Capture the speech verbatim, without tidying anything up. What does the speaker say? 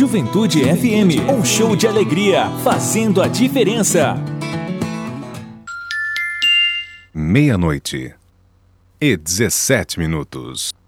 Juventude F M, um show de alegria, fazendo a diferença. Meia-noite e dezessete minutos.